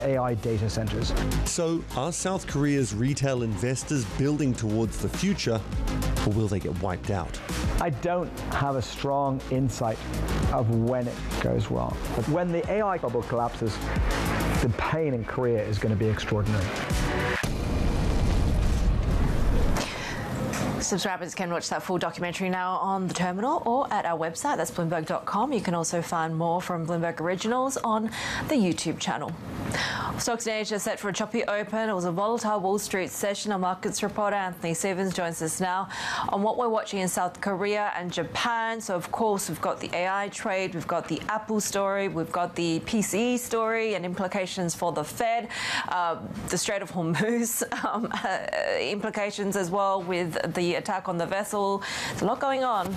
AI data centers. So, are South Korea's retail investors building towards the future, or will they get wiped out? I don't have a strong insight of when it goes wrong. But when the AI bubble collapses, the pain in Korea is going to be extraordinary. Subscribers can watch that full documentary now on the terminal or at our website, that's Bloomberg.com. You can also find more from Bloomberg Originals on the YouTube channel. Stocks in Asia set for a choppy open. It was a volatile Wall Street session. Our markets reporter Anthony Stevens joins us now on what we're watching in South Korea and Japan. So, of course, we've got the AI trade, we've got the Apple story, we've got the PCE story and implications for the Fed, the Strait of Hormuz implications as well with the attack on the vessel. There's a lot going on.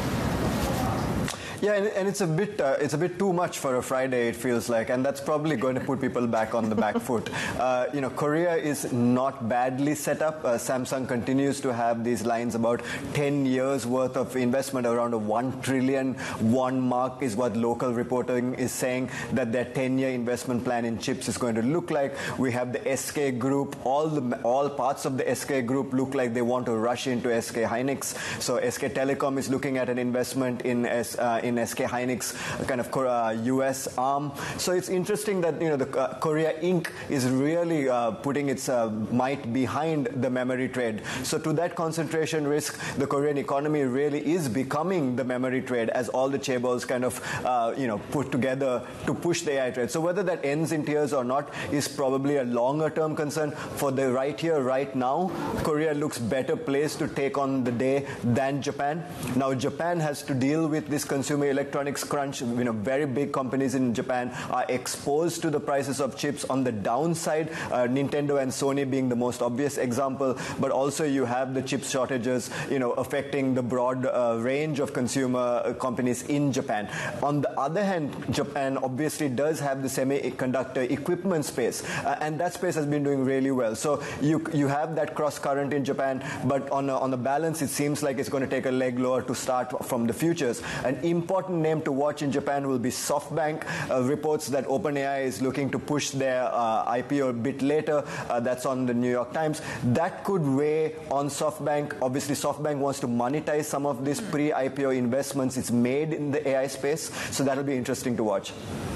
Yeah, and it's a bit too much for a Friday, it feels like, and that's probably going to put people back on the back foot. Korea is not badly set up. Samsung continues to have these lines about 10 years worth of investment, around a 1 trillion won mark is what local reporting is saying that their 10-year investment plan in chips is going to look like. We have the SK Group. All parts of the SK Group look like they want to rush into SK Hynix. So SK Telecom is looking at an investment in SK Hynix, kind of US arm. So it's interesting that the Korea Inc. is really putting its might behind the memory trade. So to that concentration risk, the Korean economy really is becoming the memory trade as all the chaebols kind of put together to push the AI trade. So whether that ends in tears or not is probably a longer term concern. For the right here, right now, Korea looks better placed to take on the day than Japan. Now Japan has to deal with this consumer electronics crunch. Very big companies in Japan are exposed to the prices of chips on the downside, Nintendo and Sony being the most obvious example, but also you have the chip shortages affecting the broad range of consumer companies in Japan. On the other hand, Japan obviously does have the semiconductor equipment space, and that space has been doing really well. So you have that cross current in Japan, but on the balance it seems like it's going to take a leg lower to start from the futures. An important name to watch in Japan will be SoftBank. Reports that OpenAI is looking to push their IPO a bit later. That's on the New York Times. That could weigh on SoftBank. Obviously, SoftBank wants to monetize some of these pre-IPO investments it's made in the AI space. So that'll be interesting to watch.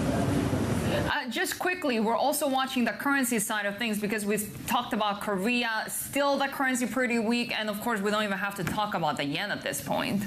Just quickly, we're also watching the currency side of things because we've talked about Korea. Still, the currency pretty weak. And, of course, we don't even have to talk about the yen at this point.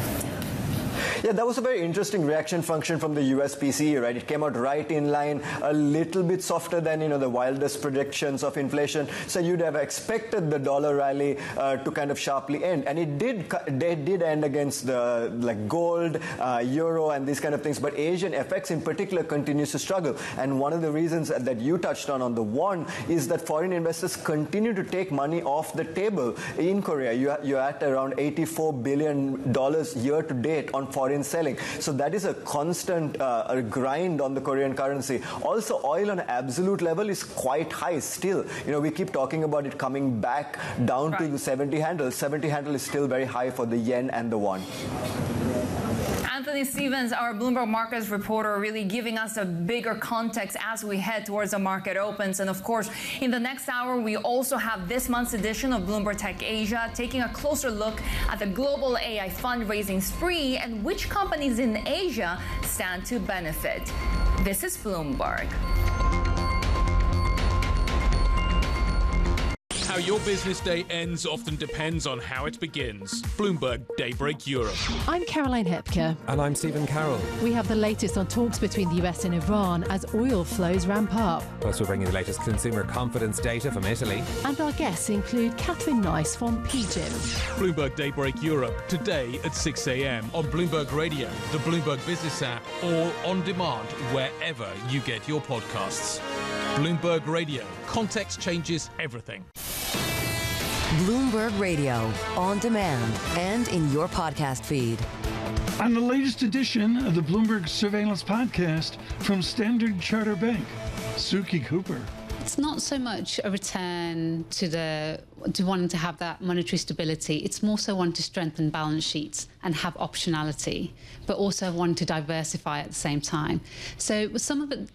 Yeah, that was a very interesting reaction function from the US PCE, right? It came out right in line, a little bit softer than, the wildest predictions of inflation. So you'd have expected the dollar rally to kind of sharply end. And it did end against the gold, euro, and these kind of things. But Asian FX in particular continues to struggle. And one of the reasons that you touched on the won is that foreign investors continue to take money off the table in Korea. You're at around $84 billion year to date on foreign selling. So that is a constant grind on the Korean currency. Also, oil on an absolute level is quite high still. We keep talking about it coming back down to the 70 handle. 70 handle is still very high for the yen and the won. Anthony Stevens, our Bloomberg Markets reporter, really giving us a bigger context as we head towards the market opens. And of course, in the next hour, we also have this month's edition of Bloomberg Tech Asia, taking a closer look at the global AI fundraising spree and which companies in Asia stand to benefit. This is Bloomberg. How your business day ends often depends on how it begins. Bloomberg Daybreak Europe. I'm Caroline Hepker. And I'm Stephen Carroll. We have the latest on talks between the US and Iran as oil flows ramp up. Plus, we'll bring you the latest consumer confidence data from Italy. And our guests include Catherine Nice from PGIM. Bloomberg Daybreak Europe, today at 6 a.m. on Bloomberg Radio, the Bloomberg Business app, or on demand wherever you get your podcasts. Bloomberg Radio. Context changes everything. Bloomberg Radio, on demand and in your podcast feed. On the latest edition of the Bloomberg Surveillance Podcast from Standard Chartered Bank, Suki Cooper. It's not so much a return to wanting to have that monetary stability. It's more so wanting to strengthen balance sheets and have optionality, but also wanting to diversify at the same time. So some of it